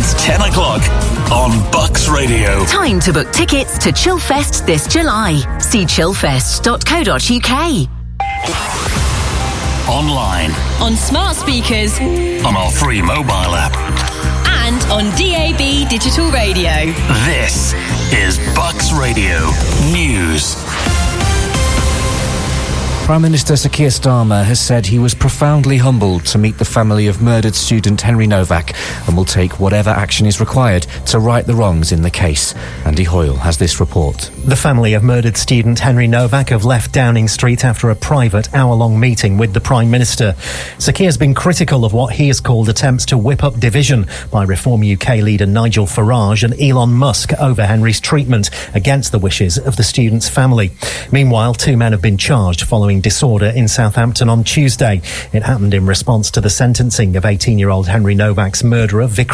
It's 10 o'clock on Bucks Radio. Time to book tickets to Chillfest this July. See chillfest.co.uk. Online. On smart speakers. On our free mobile app. And on DAB digital radio. This is Bucks Radio News. Prime Minister Sir Keir Starmer has said he was profoundly humbled to meet the family of murdered student Henry Novak and will take whatever action is required to right the wrongs in the case. Andy Hoyle has this report. The family of murdered student Henry Novak have left Downing Street after a private hour-long meeting with the Prime Minister. Sir Keir's been critical of what he has called attempts to whip up division by Reform UK leader Nigel Farage and Elon Musk over Henry's treatment against the wishes of the student's family. Meanwhile, 2 men have been charged following disorder in Southampton on Tuesday. It happened in response to the sentencing of 18-year-old Henry Novak's murderer, Vikram